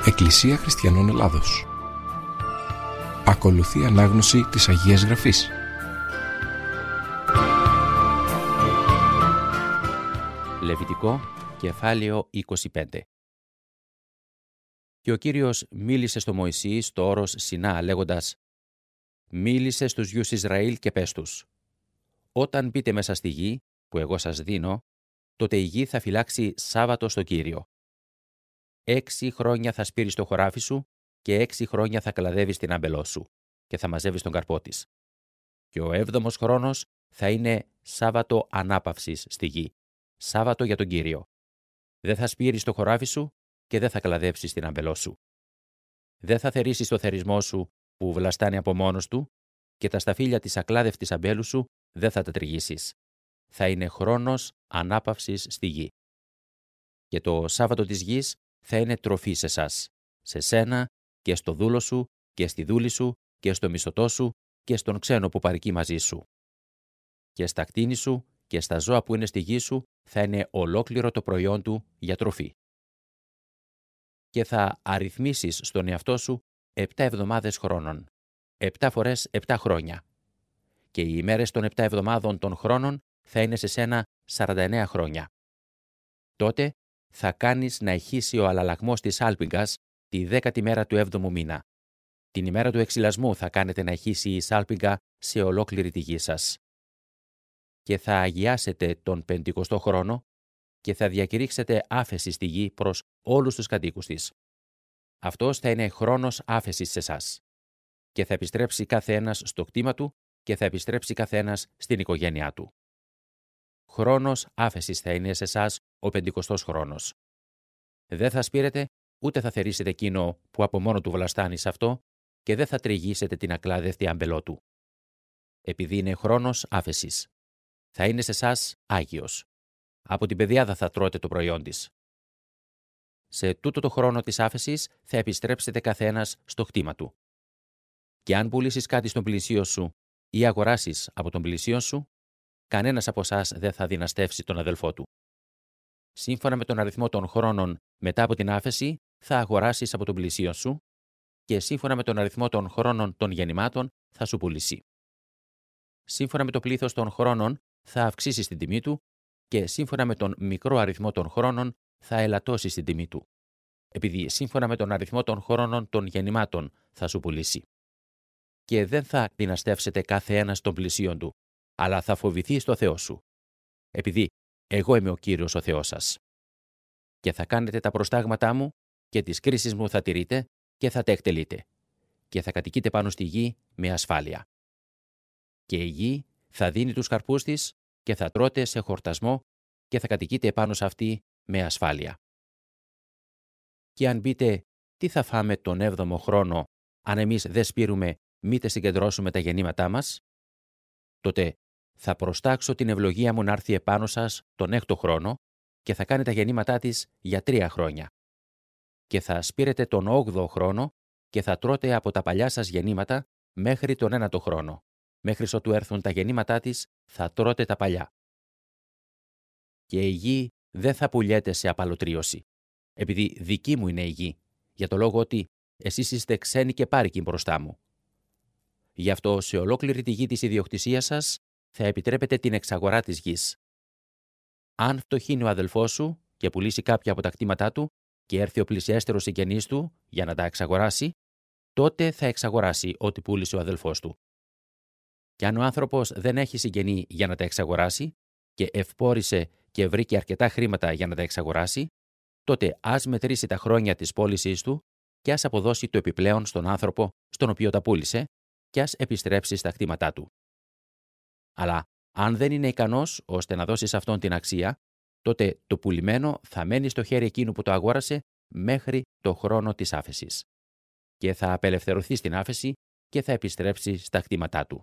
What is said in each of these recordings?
Εκκλησία Χριστιανών Ελλάδος. Ακολουθεί ανάγνωση της Αγίας Γραφής. Λεβιτικό, κεφάλαιο 25. Και ο Κύριος μίλησε στο Μωυσή στο όρος Σινά λέγοντας: «Μίλησε στους γιους Ισραήλ και πες τους: όταν μπείτε μέσα στη γη που εγώ σας δίνω, τότε η γη θα φυλάξει Σάββατο στο Κύριο. 6 χρόνια θα σπείρεις το χωράφι σου και 6 χρόνια θα κλαδεύεις την άμπελό σου και θα μαζεύεις τον καρπό της. Και ο 7ος χρόνος θα είναι Σάββατο ανάπαυσης στη γη, Σάββατο για τον Κύριο. Δεν θα σπείρεις το χωράφι σου και δεν θα κλαδέψεις την άμπελό σου. Δεν θα θερίσεις το θερισμό σου που βλαστάνει από μόνος του και τα σταφύλια της ακλάδευτης αμπέλου σου δεν θα τα τριγύσεις. Θα είναι χρόνος ανάπαυσης στη γη. Και το Σάββατο της γης θα είναι τροφή σε εσάς, σε σένα και στο δούλο σου και στη δούλη σου και στο μισθωτό σου και στον ξένο που παρικεί μαζί σου. Και στα κτήνη σου και στα ζώα που είναι στη γη σου θα είναι ολόκληρο το προϊόν του για τροφή. Και θα αριθμίσεις στον εαυτό σου 7 εβδομάδες χρόνων, 7 φορές 7 χρόνια. Και οι ημέρες των 7 εβδομάδων των χρόνων θα είναι σε σένα 49 χρόνια. Τότε θα κάνεις να ηχήσει ο αλλαλαγμός της σάλπιγγας τη 10η μέρα του 7ου μήνα. Την ημέρα του εξυλασμού θα κάνετε να ηχήσει η σάλπιγγα σε ολόκληρη τη γη σας. Και θα αγιάσετε τον 50ο χρόνο και θα διακηρύξετε άφεση στη γη προς όλους τους κατοίκους της. Αυτός θα είναι χρόνος άφεσης σε εσάς. Και θα επιστρέψει κάθε ένας στο κτήμα του και θα επιστρέψει κάθε ένας στην οικογένειά του. Χρόνος άφεσης θα είναι σε εσάς ο 50ος χρόνος. Δεν θα σπείρετε, ούτε θα θερίσετε εκείνο που από μόνο του βλαστάνει σε αυτό και δεν θα τριγύσετε την ακλάδευτη άμπελό του. Επειδή είναι χρόνος άφεσης. Θα είναι σε εσάς άγιος. Από την πεδιάδα θα τρώτε το προϊόν της. Σε τούτο το χρόνο της άφεσης θα επιστρέψετε κάθε ένας στο κτήμα του. Και αν πουλήσεις κάτι στον πλησίον σου ή αγοράσεις από τον πλησίον σου, κανένας από εσάς δεν θα δυναστεύσει τον αδελφό του. Σύμφωνα με τον αριθμό των χρόνων μετά από την άφεση, θα αγοράσεις από τον πλησίον σου και σύμφωνα με τον αριθμό των χρόνων των γεννημάτων θα σου πουλήσει. Σύμφωνα με το πλήθος των χρόνων θα αυξήσεις την τιμή του και σύμφωνα με τον μικρό αριθμό των χρόνων θα ελαττώσεις την τιμή του, επειδή σύμφωνα με τον αριθμό των χρόνων των γεννημάτων θα σου πουλήσει. Και δεν θα δυναστεύσετε κάθε ένας των πλησίον του, αλλά θα φοβηθείς το Θεό σου, επειδή εγώ είμαι ο Κύριος ο Θεός σας. Και θα κάνετε τα προστάγματά μου και τις κρίσεις μου θα τηρείτε και θα τα εκτελείτε και θα κατοικείτε πάνω στη γη με ασφάλεια. Και η γη θα δίνει τους καρπούς της και θα τρώτε σε χορτασμό και θα κατοικείτε πάνω σε αυτή με ασφάλεια. Και αν πείτε, τι θα φάμε τον 7ο χρόνο αν εμείς δεν σπείρουμε μήτε συγκεντρώσουμε τα γεννήματά μας, τότε θα προστάξω την ευλογία μου να έρθει επάνω σας τον 6ο χρόνο και θα κάνει τα γεννήματά της για 3 χρόνια. Και θα σπείρετε τον 8ο χρόνο και θα τρώτε από τα παλιά σας γεννήματα μέχρι τον 9ο χρόνο. Μέχρι ότου έρθουν τα γεννήματά της θα τρώτε τα παλιά. Και η γη δεν θα πουλιέται σε απαλωτρίωση, επειδή δική μου είναι η γη, για το λόγο ότι εσείς είστε ξένοι και πάρικοι μπροστά μου. Γι' αυτό σε ολόκληρη τη γη της ιδιοκτησίας σας θα επιτρέπετε την εξαγορά της γης. Αν φτωχύνει ο αδελφός σου και πουλήσει κάποια από τα κτήματά του και έρθει ο πλησιέστερος συγγενής του για να τα εξαγοράσει, τότε θα εξαγοράσει ό,τι πούλησε ο αδελφός του. Και αν ο άνθρωπος δεν έχει συγγενή για να τα εξαγοράσει και ευπόρησε και βρήκε αρκετά χρήματα για να τα εξαγοράσει, τότε ας μετρήσει τα χρόνια της πώλησής του και ας αποδώσει το επιπλέον στον άνθρωπο στον οποίο τα πούλησε και ας επιστρέψει στα κτήματά του. Αλλά αν δεν είναι ικανός ώστε να δώσει σε αυτόν την αξία, τότε το πουλημένο θα μένει στο χέρι εκείνου που το αγόρασε μέχρι το χρόνο της άφεσης. Και θα απελευθερωθεί στην άφεση και θα επιστρέψει στα κτήματά του.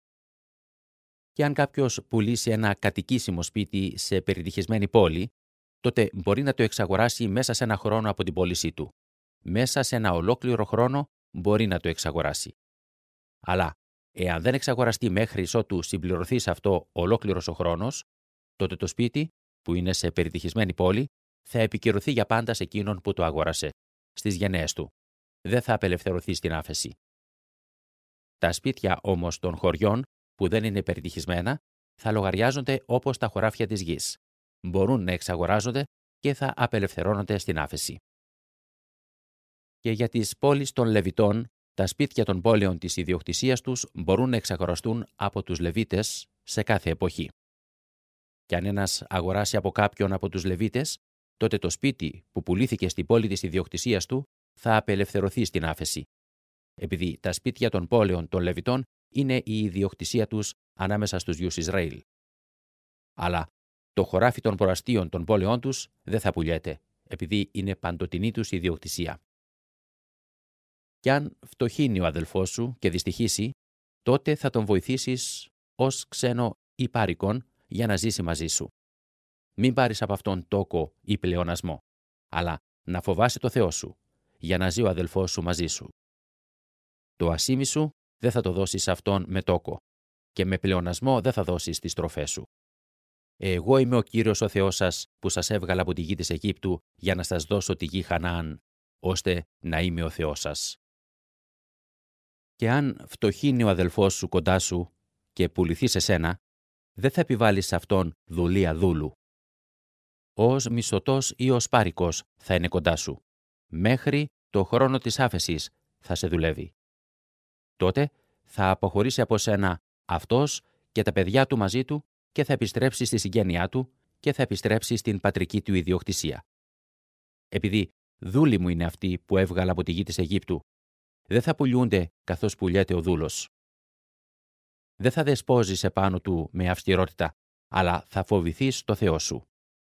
Και αν κάποιος πουλήσει ένα κατοικήσιμο σπίτι σε περιτυχισμένη πόλη, τότε μπορεί να το εξαγοράσει μέσα σε 1 χρόνο από την πώλησή του. Μέσα σε 1 ολόκληρο χρόνο μπορεί να το εξαγοράσει. Αλλά εάν δεν εξαγοραστεί μέχρι ότου συμπληρωθεί σε αυτό ολόκληρος ο χρόνος, τότε το σπίτι, που είναι σε περιτυχισμένη πόλη, θα επικυρωθεί για πάντα σε εκείνον που το αγόρασε, στις γενναίες του. Δεν θα απελευθερωθεί στην άφεση. Τα σπίτια όμως των χωριών που δεν είναι περιτυχισμένα θα λογαριάζονται όπως τα χωράφια της γης. Μπορούν να εξαγοράζονται και θα απελευθερώνονται στην άφεση. Και για τις πόλεις των Λεβιτών, τα σπίτια των πόλεων της ιδιοκτησίας τους μπορούν να εξαγοραστούν από τους Λεβίτες σε κάθε εποχή. Και αν ένας αγοράσει από κάποιον από τους Λεβίτες, τότε το σπίτι που πουλήθηκε στην πόλη της ιδιοκτησίας του θα απελευθερωθεί στην άφεση, επειδή τα σπίτια των πόλεων των Λεβιτών είναι η ιδιοκτησία τους ανάμεσα στους γιους Ισραήλ. Αλλά το χωράφι των προαστίων των πόλεων τους δεν θα πουλιέται, επειδή είναι παντοτινή τους ιδιοκτησία. Κι αν φτωχύνει ο αδελφός σου και δυστυχήσει, τότε θα τον βοηθήσεις ως ξένο ή πάρικον για να ζήσει μαζί σου. Μην πάρεις από αυτόν τόκο ή πλεονασμό, αλλά να φοβάσαι το Θεό σου, για να ζει ο αδελφός σου μαζί σου. Το ασίμι σου δεν θα το δώσεις αυτόν με τόκο και με πλεονασμό δεν θα δώσεις τις τροφές σου. Εγώ είμαι ο Κύριος ο Θεός σας που σας έβγαλα από τη γη της Αιγύπτου για να σας δώσω τη γη Χαναάν, ώστε να είμαι ο Θεός σας. Και αν φτωχύνει ο αδελφός σου κοντά σου και πουληθεί σε σένα, δεν θα επιβάλλεις σε αυτόν δουλεία δούλου. Ως μισθωτός ή ως πάρικος θα είναι κοντά σου. Μέχρι το χρόνο της άφεσης θα σε δουλεύει. Τότε θα αποχωρήσει από σένα αυτός και τα παιδιά του μαζί του και θα επιστρέψει στη συγγένειά του και θα επιστρέψει στην πατρική του ιδιοκτησία. Επειδή δούλοι μου είναι αυτοί που έβγαλα από τη γη της Αιγύπτου, δεν θα πουλιούνται καθώς πουλιέται ο δούλος. Δεν θα δεσπόζεις επάνω του με αυστηρότητα, αλλά θα φοβηθείς το Θεό σου.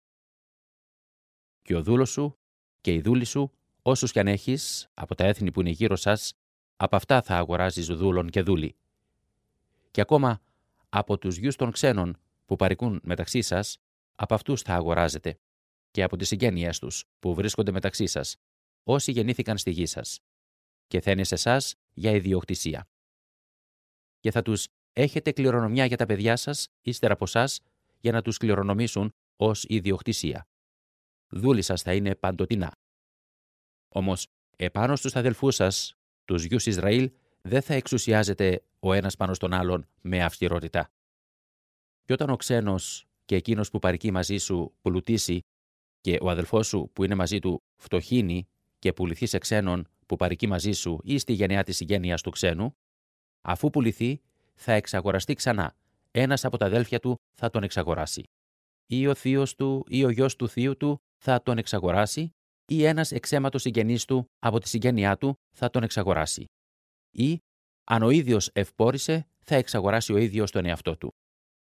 Και ο δούλος σου και η δούλη σου, όσους κι αν έχεις από τα έθνη που είναι γύρω σας, από αυτά θα αγοράζεις δούλων και δούλη. Και ακόμα από τους γιους των ξένων που παρικούν μεταξύ σας, από αυτούς θα αγοράζετε, και από τις συγγένειές τους που βρίσκονται μεταξύ σας, όσοι γεννήθηκαν στη γη σας, και θα είναι σε εσάς για ιδιοκτησία. Και θα τους έχετε κληρονομιά για τα παιδιά σας, ύστερα από εσάς, για να τους κληρονομήσουν ως ιδιοκτησία. Δούλοι σας θα είναι παντοτινά. Όμως, επάνω στους αδελφούς σας, τους γιους Ισραήλ, δεν θα εξουσιάζεται ο ένας πάνω στον άλλον με αυστηρότητα. Και όταν ο ξένος και εκείνος που παρικεί μαζί σου πλουτίσει και ο αδελφός σου που είναι μαζί του φτωχύνει και πουληθεί σε ξένον που παρικεί μαζί σου ή στη γενεά της συγγένειας του ξένου, αφού πουληθεί θα εξαγοραστεί ξανά. Ένας από τα αδέλφια του θα τον εξαγοράσει. Ή ο θείος του ή ο γιος του θείου του θα τον εξαγοράσει, ή ένας εξαίματος συγγενής του από τη συγγένειά του θα τον εξαγοράσει. Ή, αν ο ίδιος ευπόρησε, θα εξαγοράσει ο ίδιος τον εαυτό του.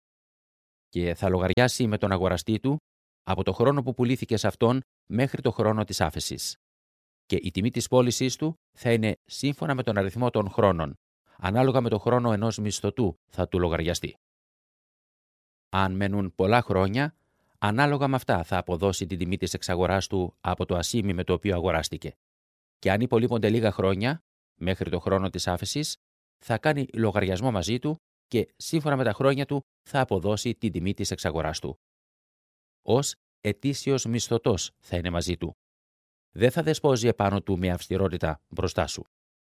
Και θα λογαριάσει με τον αγοραστή του από το χρόνο που πουλήθηκε σε αυτόν μέχρι το χρόνο της άφεσης. Και η τιμή της πώλησής του θα είναι σύμφωνα με τον αριθμό των χρόνων. Ανάλογα με το χρόνο ενός μισθωτού θα του λογαριαστεί. Αν μένουν πολλά χρόνια, ανάλογα με αυτά θα αποδώσει την τιμή της εξαγοράς του από το ασίμι με το οποίο αγοράστηκε. Και αν υπολείπονται λίγα χρόνια, μέχρι το χρόνο της άφεσης, θα κάνει λογαριασμό μαζί του και σύμφωνα με τα χρόνια του θα αποδώσει την τιμή της εξαγοράς του. Ως ετήσιος μισθωτός θα είναι μαζί του. Δεν θα δεσπόζει επάνω του με αυστηρότητα μπροστά σου.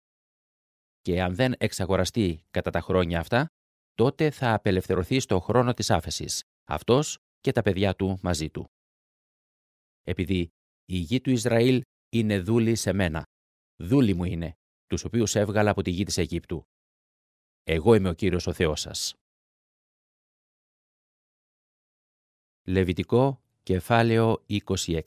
Και αν δεν εξαγοραστεί κατά τα χρόνια αυτά, τότε θα απελευθερωθεί στο χρόνο της άφεσης, αυτός και τα παιδιά του μαζί του. Επειδή η γη του Ισραήλ είναι δούλοι σε μένα, δούλοι μου είναι, τους οποίους έβγαλα από τη γη της Αιγύπτου. Εγώ είμαι ο Κύριος ο Θεός σας. Λεβιτικό, κεφάλαιο 26.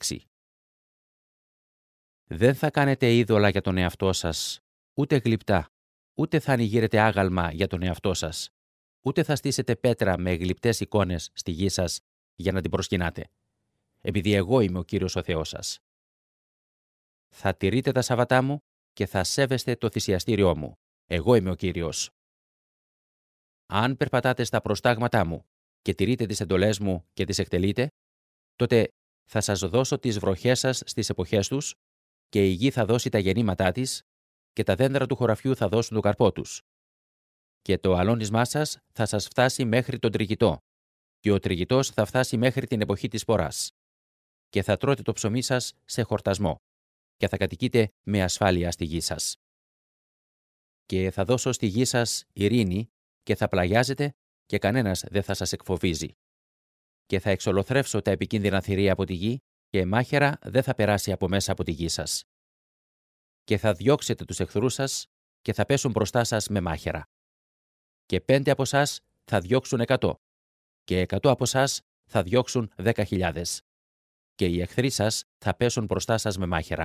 Δεν θα κάνετε είδωλα για τον εαυτό σας, ούτε γλυπτά, ούτε θα ανοιγείρετε άγαλμα για τον εαυτό σας, ούτε θα στήσετε πέτρα με γλυπτές εικόνες στη γη σας για να την προσκυνάτε, επειδή εγώ είμαι ο Κύριος ο Θεός σας. Θα τηρείτε τα Σαββατά μου και θα σέβεστε το θυσιαστήριό μου. Εγώ είμαι ο Κύριος. Αν περπατάτε στα προστάγματά μου και τηρείτε τις εντολές μου και τις εκτελείτε, τότε θα σας δώσω τις βροχές σας στις εποχές τους και η γη θα δώσει τα γεννήματά της και τα δέντρα του χωραφιού θα δώσουν το καρπό τους. Και το αλώνισμά σας θα σας φτάσει μέχρι τον τριγητό και ο τριγητός θα φτάσει μέχρι την εποχή της ποράς. Και θα τρώτε το ψωμί σας σε χορτασμό. και θα κατοικείτε με ασφάλεια στη γη σας. Και θα δώσω στη γη σας ειρήνη και θα πλαγιάζετε και κανένας δεν θα σας εκφοβίζει. Και θα εξολοθρεύσω τα επικίνδυνα θηρία από τη γη και μάχαιρα δεν θα περάσει από μέσα από τη γη σας. Και θα διώξετε τους εχθρούς σας και θα πέσουν μπροστά σας με μάχαιρα. Και 5 από εσάς θα διώξουν 100 και 100 από εσάς θα διώξουν 10.000. Και οι εχθροί σας θα πέσουν μπροστά σας με μάχαιρα.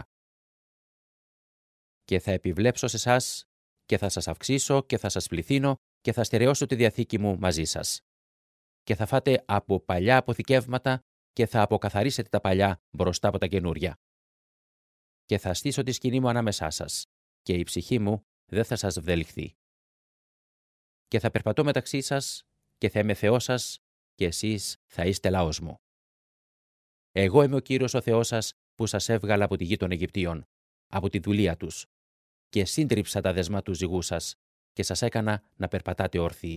Και θα επιβλέψω σε εσάς και θα σας αυξήσω και θα σας πληθύνω και θα στερεώσω τη διαθήκη μου μαζί σας. Και θα φάτε από παλιά αποθηκεύματα και θα αποκαθαρίσετε τα παλιά μπροστά από τα καινούρια. Και θα στήσω τη σκηνή μου ανάμεσά σας και η ψυχή μου δεν θα σας βδελιχθεί. Και θα περπατώ μεταξύ σας και θα είμαι Θεός σας και εσείς θα είστε λαός μου. Εγώ είμαι ο Κύριος ο Θεός σας που σας έβγαλα από τη γη των Αιγυπτίων, από τη δουλεία τους, και σύντριψα τα δεσμά του ζυγού σας και σας έκανα να περπατάτε όρθιοι.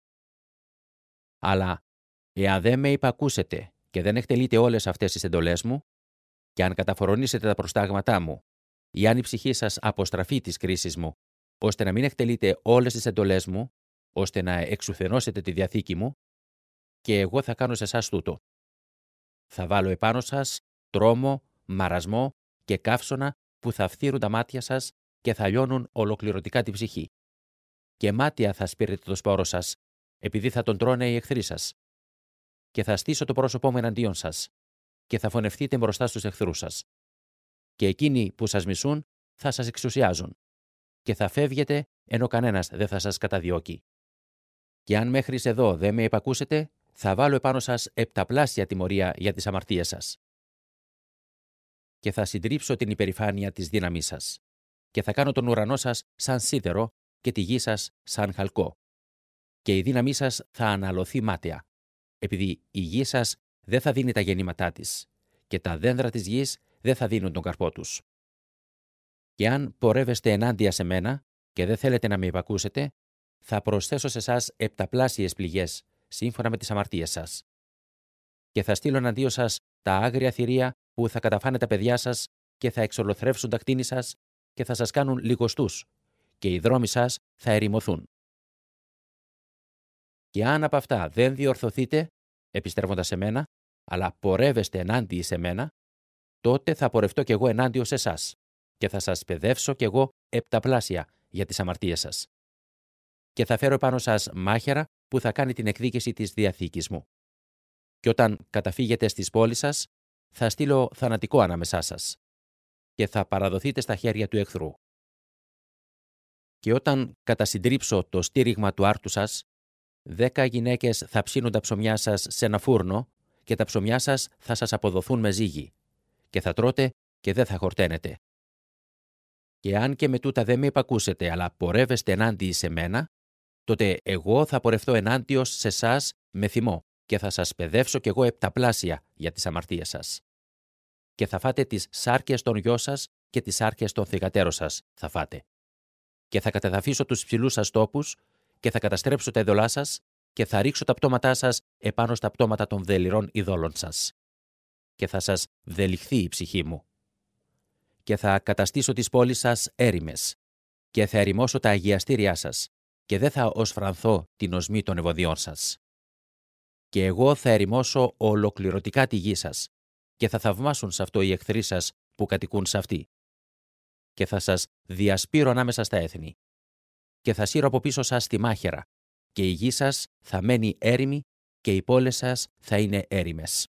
Αλλά εάν δεν με υπακούσετε και δεν εκτελείτε όλες αυτές τις εντολές μου, και αν καταφορονήσετε τα προστάγματά μου, ή αν η ψυχή σας αποστραφεί της κρίσης μου, ώστε να μην εκτελείτε όλες τις εντολές μου, ώστε να εξουθενώσετε τη διαθήκη μου, και εγώ θα κάνω σε εσάς τούτο. Θα βάλω επάνω σας τρόμο, μαρασμό και καύσωνα που θα φθείρουν τα μάτια σας και θα λιώνουν ολοκληρωτικά την ψυχή. Και μάτια θα σπείρετε το σπόρο σας, επειδή θα τον τρώνε οι εχθροί σας. Και θα στήσω το πρόσωπό μου εναντίον σας, και θα φωνευτείτε μπροστά στους εχθρούς σας. Και εκείνοι που σας μισούν θα σας εξουσιάζουν, και θα φεύγετε ενώ κανένας δεν θα σας καταδιώκει. Και αν μέχρι εδώ δεν με υπακούσετε, θα βάλω επάνω σας επταπλάσια τιμωρία για τις αμαρτίες σας. Και θα συντρίψω την υπερηφάνεια της δύναμής σας, και θα κάνω τον ουρανό σας σαν σίδερο και τη γη σας σαν χαλκό. Και η δύναμή σας θα αναλωθεί μάταια, επειδή η γη σας δεν θα δίνει τα γεννήματά της, και τα δέντρα της γης δεν θα δίνουν τον καρπό τους. Και αν πορεύεστε ενάντια σε μένα και δεν θέλετε να με υπακούσετε, θα προσθέσω σε εσάς επταπλάσιες πληγές, σύμφωνα με τις αμαρτίες σας. Και θα στείλω εναντίον σας τα άγρια θηρία που θα καταφάνε τα παιδιά σας και θα εξολοθρεύσουν τα κτίνη σας και θα σας κάνουν λιγοστούς, και οι δρόμοι σας θα ερημωθούν. Και αν από αυτά δεν διορθωθείτε, επιστρέφοντας σε μένα, αλλά πορεύεστε ενάντια σε μένα, τότε θα πορευτώ κι εγώ ενάντια σε εσάς και θα σας παιδεύσω κι εγώ επταπλάσια για τις αμαρτίες σας. Και θα φέρω επάνω σας μάχαιρα που θα κάνει την εκδίκηση της διαθήκης μου. Και όταν καταφύγετε στις πόλεις σας, θα στείλω θανατικό ανάμεσά σας και θα παραδοθείτε στα χέρια του εχθρού. Και όταν κατασυντρίψω το στήριγμα του άρτου σας, 10 γυναίκες θα ψήνουν τα ψωμιά σας σε ένα φούρνο και τα ψωμιά σας θα σας αποδοθούν με ζύγι και θα τρώτε και δεν θα χορταίνετε. Και αν και με τούτα δεν με υπακούσετε, αλλά πορεύεστε ενάντια σε μένα, τότε εγώ θα πορευτώ ενάντιος σε εσάς με θυμό και θα σας παιδεύσω κι εγώ επταπλάσια για τις αμαρτίες σας. Και θα φάτε τις σάρκες των γιο σας και τις σάρκες των θυγατέρων σας θα φάτε. Και θα κατεδαφίσω τους ψηλούς σας τόπους και θα καταστρέψω τα ειδωλά σας και θα ρίξω τα πτώματά σας επάνω στα πτώματα των δελειρών ειδόλων σας. Και θα σας βδελιχθεί η ψυχή μου. Και θα καταστήσω τις πόλεις σας έρημες και θα ερημώσω τα αγιαστήριά σας και δεν θα οσφρανθώ την οσμή των ευωδιών σας. Και εγώ θα ερημώσω ολοκληρωτικά τη γη σας και θα θαυμάσουν σε αυτό οι εχθροί σας που κατοικούν σε αυτή. Και θα σας διασπείρω ανάμεσα στα έθνη. Και θα σύρω από πίσω σας τη μάχαιρα και η γη σας θα μένει έρημη και οι πόλεις σας θα είναι έρημες.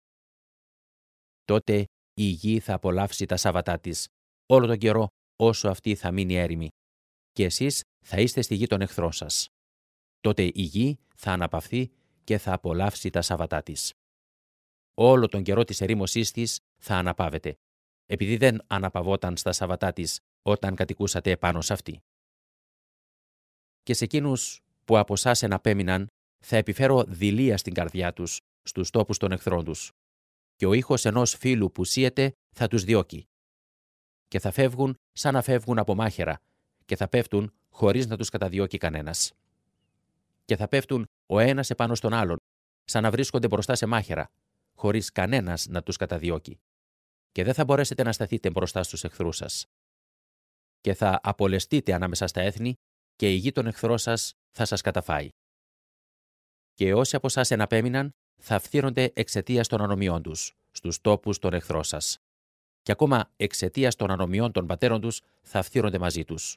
Τότε η γη θα απολαύσει τα σάββατά της όλο τον καιρό όσο αυτή θα μείνει έρημη και εσείς θα είστε στη γη των εχθρών σας. Τότε η γη θα αναπαυθεί και θα απολαύσει τα σάββατά της. Όλο τον καιρό της ερήμωσής της θα αναπαύεται, επειδή δεν αναπαυόταν στα σάββατά της όταν κατοικούσατε επάνω σε αυτή. Και σε εκείνους που από εσάς εναπέμειναν θα επιφέρω δειλία στην καρδιά τους, στους τόπους των εχθρών τους. Και ο ήχος ενός φύλου που σύεται θα τους διώκει. Και θα φεύγουν σαν να φεύγουν από μάχαιρα και θα πέφτουν χωρίς να τους καταδιώκει κανένας. Και θα πέφτουν ο ένας επάνω στον άλλον, σαν να βρίσκονται μπροστά σε μάχαιρα, χωρίς κανένας να τους καταδιώκει. και δεν θα μπορέσετε να σταθείτε μπροστά στους εχθρούς σας. Και θα απολεστείτε ανάμεσα στα έθνη και η γη των εχθρών σας θα σας καταφάει. Και όσοι από εσάς εναπέμειναν θα φθείρονται εξαιτίας των ανομιών τους στους τόπους των εχθρών σας. Και ακόμα εξαιτίας των ανομιών των πατέρων τους θα φθείρονται μαζί τους.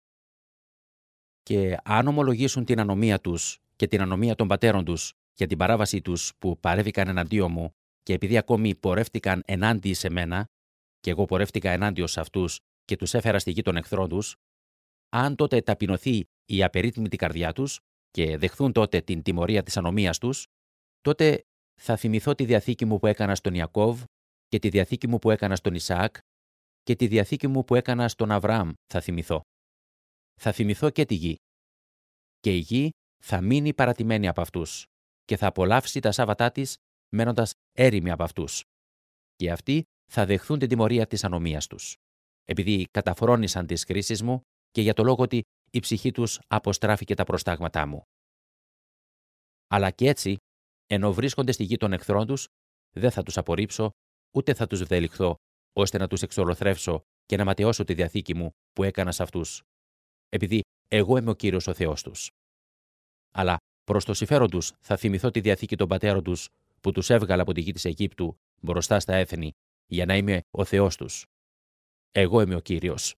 Και αν ομολογήσουν την ανομία τους και την ανομία των πατέρων τους για την παράβασή τους που παρέβηκαν εναντίον μου, και επειδή ακόμη πορεύτηκαν ενάντια σε μένα, και εγώ πορεύτηκα ενάντια σε αυτούς και τους έφερα στη γη των εχθρών τους, αν τότε ταπεινωθεί η απερίτμητη καρδιά τους και δεχθούν τότε την τιμωρία της ανομίας τους, τότε θα θυμηθώ τη διαθήκη μου που έκανα στον Ιακώβ και τη διαθήκη μου που έκανα στον Ισαάκ και τη διαθήκη μου που έκανα στον Αβραάμ θα θυμηθώ. Θα θυμηθώ και τη γη. Και η γη θα μείνει παρατημένη από αυτούς και θα απολαύσει τα σάββατά της μένοντας έρημη από αυτούς. Και αυτοί θα δεχθούν την τιμωρία της ανομίας τους, επειδή καταφρόνησαν τις κρίσεις μου και για το λόγο ότι η ψυχή τους αποστράφηκε τα προστάγματά μου. Αλλά και έτσι, ενώ βρίσκονται στη γη των εχθρών τους, δεν θα τους απορρίψω, ούτε θα τους βδελιχθώ, ώστε να τους εξολοθρεύσω και να ματαιώσω τη διαθήκη μου που έκανα σε αυτούς, επειδή εγώ είμαι ο Κύριος ο Θεός τους. Αλλά προς το συμφέρον τους θα θυμηθώ τη διαθήκη των πατέρων τους που τους έβγαλα από τη γη της Αιγύπτου μπροστά στα έθνη, για να είμαι ο Θεός τους. Εγώ είμαι ο Κύριος.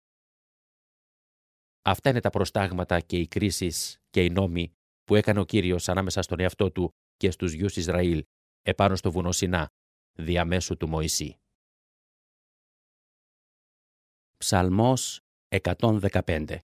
Αυτά είναι τα προστάγματα και οι κρίσεις και οι νόμοι που έκανε ο Κύριος ανάμεσα στον εαυτό του και στους γιους Ισραήλ επάνω στο βουνό Σινά, διαμέσου του Μωυσή. Ψαλμός 115.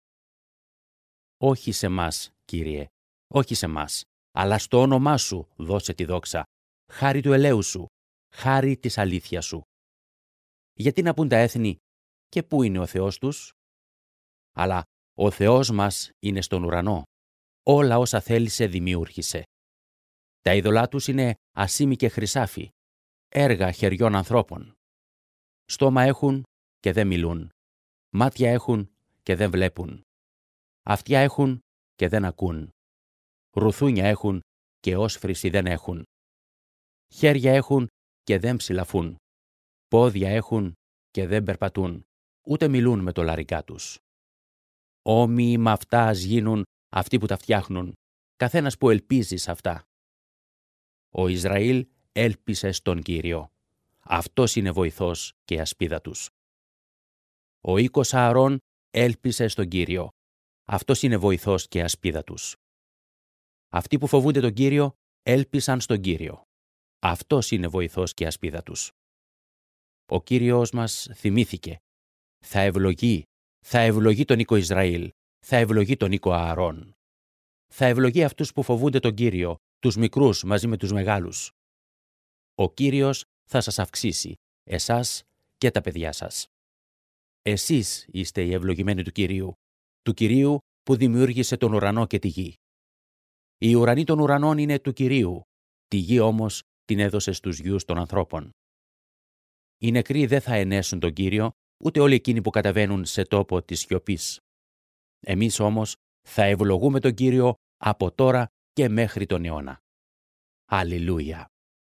Όχι σε μας, Κύριε, όχι σε μας, αλλά στο όνομά Σου δώσε τη δόξα, χάρη του ελέου Σου, χάρη της αλήθειας Σου. Γιατί να πούν τα έθνη, και πού είναι ο Θεός τους? Αλλά ο Θεός μας είναι στον ουρανό. Όλα όσα θέλησε δημιούργησε. Τα είδωλά τους είναι ασήμι και χρυσάφι, έργα χεριών ανθρώπων. Στόμα έχουν και δεν μιλούν. Μάτια έχουν και δεν βλέπουν. Αυτιά έχουν και δεν ακούν. Ρουθούνια έχουν και όσφρηση δεν έχουν. Χέρια έχουν και δεν ψηλαφούν. Πόδια έχουν και δεν περπατούν, ούτε μιλούν με το λαρικά τους. Όμοιοι με αυτά ας γίνουν αυτοί που τα φτιάχνουν, καθένας που ελπίζει σε αυτά. Ο Ισραήλ έλπισε στον Κύριο. Αυτός είναι βοηθός και ασπίδα τους. Ο οίκος Ααρών έλπισε στον Κύριο. Αυτός είναι βοηθός και ασπίδα τους. Αυτοί που φοβούνται τον Κύριο έλπισαν στον Κύριο. Αυτός είναι βοηθός και ασπίδα τους. Ο Κύριος μας θυμήθηκε. Θα ευλογεί τον οίκο Ισραήλ, θα ευλογεί τον οίκο Ααρών. Θα ευλογεί αυτούς που φοβούνται τον Κύριο, τους μικρούς μαζί με τους μεγάλους. Ο Κύριος θα σας αυξήσει, εσάς και τα παιδιά σας. Εσείς είστε οι ευλογημένοι του Κυρίου που δημιούργησε τον ουρανό και τη γη. Οι ουρανοί των ουρανών είναι του Κυρίου, τη γη όμως την έδωσε στους γιους των ανθρώπων. Οι νεκροί δεν θα ενέσουν τον Κύριο, ούτε όλοι εκείνοι που καταβαίνουν σε τόπο της σιωπής. Εμείς όμως θα ευλογούμε τον Κύριο από τώρα και μέχρι τον αιώνα. Αλληλούια.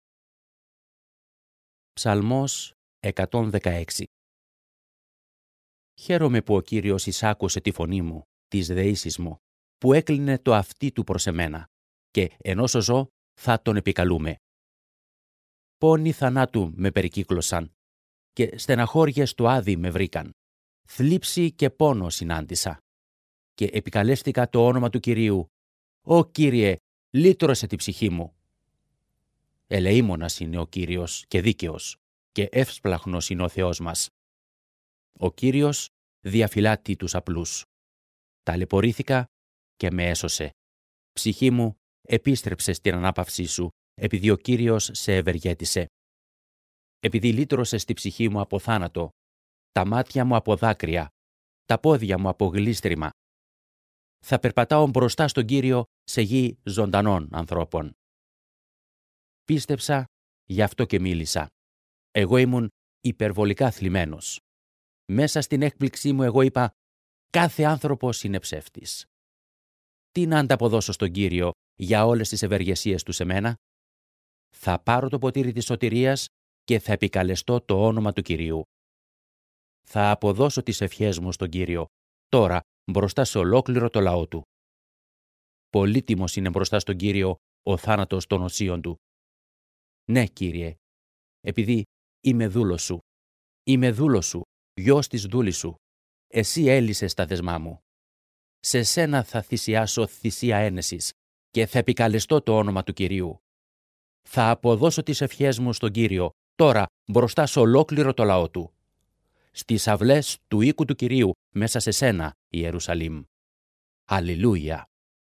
Ψαλμός 116. Χαίρομαι που ο Κύριος εισάκουσε τη φωνή μου, τις δεήσεις μου, που έκλεινε το αυτί του προς εμένα, και ενώσο ζω θα τον επικαλούμε. Πόνοι θανάτου με περικύκλωσαν και στεναχώριες του άδει με βρήκαν. Θλίψη και πόνο συνάντησα. Και επικαλέστηκα το όνομα του Κυρίου. «Ω Κύριε, λύτρωσε τη ψυχή μου». Ελεήμονας είναι ο Κύριος και δίκαιος, και εύσπλαχνος είναι ο Θεός μας. Ο Κύριος διαφυλάττει τους απλούς. Ταλαιπωρήθηκα και με έσωσε. Ψυχή μου, επίστρεψε στην ανάπαυσή σου, επειδή ο Κύριος σε ευεργέτησε. Επειδή λύτρωσες τη ψυχή μου από θάνατο, τα μάτια μου από δάκρυα, τα πόδια μου από γλίστριμα. Θα περπατάω μπροστά στον Κύριο σε γη ζωντανών ανθρώπων. Πίστεψα, γι' αυτό και μίλησα. Εγώ ήμουν υπερβολικά θλιμμένος. Μέσα στην έκπληξή μου εγώ είπα, κάθε άνθρωπος είναι ψεύτης. Τι να ανταποδώσω στον Κύριο για όλες τις ευεργεσίες του σε μένα? Θα πάρω το ποτήρι της σωτηρίας και θα επικαλεστώ το όνομα του Κυρίου. Θα αποδώσω τις ευχές μου στον Κύριο, τώρα μπροστά σε ολόκληρο το λαό του. Πολύτιμος είναι μπροστά στον Κύριο ο θάνατος των οσίων του. Ναι, Κύριε, επειδή είμαι δούλος σου. Είμαι δούλος σου, γιος της δούλης σου. Εσύ έλυσες τα δεσμά μου. Σε σένα θα θυσιάσω θυσία ένεσης και θα επικαλεστώ το όνομα του Κυρίου. Θα αποδώσω τις ευχές μου στον Κύριο, τώρα μπροστά σε ολόκληρο το λαό του. Στις αυλές του οίκου του Κυρίου, μέσα σε σένα, Ιερουσαλήμ. Αλληλούια.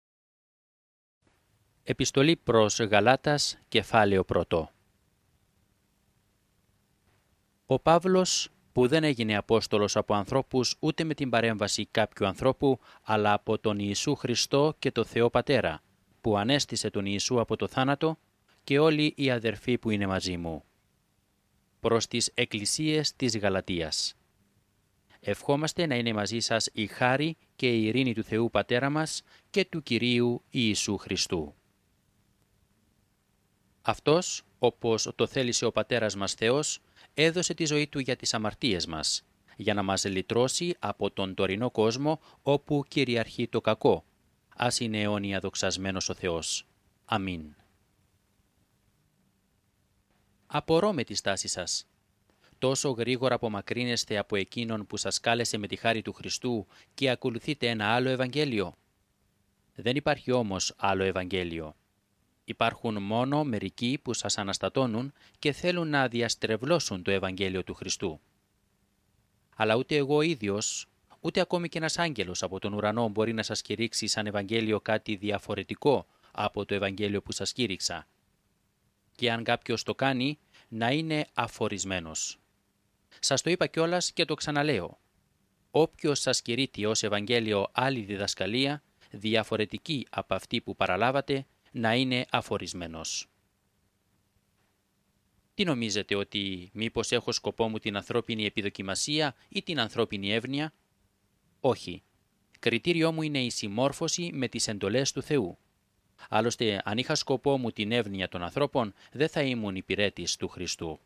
Επιστολή προς Γαλάτας, κεφάλαιο 1. Ο Παύλος, που δεν έγινε Απόστολος από ανθρώπους ούτε με την παρέμβαση κάποιου ανθρώπου, αλλά από τον Ιησού Χριστό και το Θεό Πατέρα, που ανέστησε τον Ιησού από το θάνατο, και όλοι οι αδερφοί που είναι μαζί μου. Προς τις εκκλησίες της Γαλατίας. Ευχόμαστε να είναι μαζί σας η χάρη και η ειρήνη του Θεού Πατέρα μας και του Κυρίου Ιησού Χριστού. Αυτός, όπως το θέλησε ο Πατέρας μας Θεός, έδωσε τη ζωή Του για τις αμαρτίες μας, για να μας λυτρώσει από τον τωρινό κόσμο όπου κυριαρχεί το κακό. Ας είναι αιώνια δοξασμένος ο Θεός. Αμήν. Απορώ με τη στάση σας. Τόσο γρήγορα απομακρύνεστε από εκείνον που σας κάλεσε με τη χάρη του Χριστού και ακολουθείτε ένα άλλο Ευαγγέλιο. Δεν υπάρχει όμως άλλο Ευαγγέλιο. Υπάρχουν μόνο μερικοί που σας αναστατώνουν και θέλουν να διαστρεβλώσουν το Ευαγγέλιο του Χριστού. Αλλά ούτε εγώ ίδιος, ούτε ακόμη και ένας άγγελος από τον ουρανό μπορεί να σας κηρύξει σαν Ευαγγέλιο κάτι διαφορετικό από το Ευαγγέλιο που σας κήρυξα. Και αν κάποιος το κάνει, να είναι αφορισμένος. Σας το είπα κιόλας και το ξαναλέω. Όποιος σας κηρύττει ως Ευαγγέλιο άλλη διδασκαλία, διαφορετική από αυτή που παραλάβατε, να είναι αφορισμένος. Τι νομίζετε, ότι μήπως έχω σκοπό μου την ανθρώπινη επιδοκιμασία ή την ανθρώπινη εύνοια? Όχι. Κριτήριό μου είναι η συμμόρφωση με τις εντολές του Θεού. Άλλωστε, αν είχα σκοπό μου την εύνοια των ανθρώπων, δεν θα ήμουν υπηρέτης του Χριστού.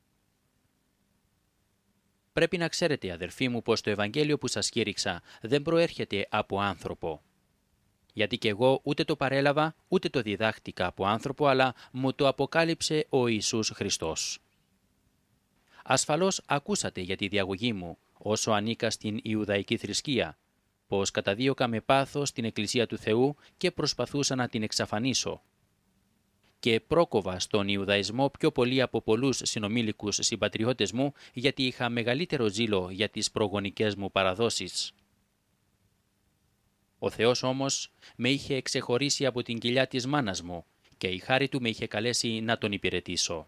Πρέπει να ξέρετε, αδερφοί μου, πως το Ευαγγέλιο που σας κήρυξα δεν προέρχεται από άνθρωπο. Γιατί κι εγώ ούτε το παρέλαβα, ούτε το διδάχτηκα από άνθρωπο, αλλά μου το αποκάλυψε ο Ιησούς Χριστός. Ασφαλώς ακούσατε για τη διαγωγή μου, όσο ανήκα στην Ιουδαϊκή θρησκεία, πως καταδίωκα με πάθος την Εκκλησία του Θεού και προσπαθούσα να την εξαφανίσω. Και πρόκοβα στον Ιουδαϊσμό πιο πολύ από πολλούς συνομήλικους συμπατριώτες μου, γιατί είχα μεγαλύτερο ζήλο για τις προγονικές μου παραδόσεις. Ο Θεός όμως με είχε εξεχωρίσει από την κοιλιά της μάνας μου και η χάρη Του με είχε καλέσει να Τον υπηρετήσω.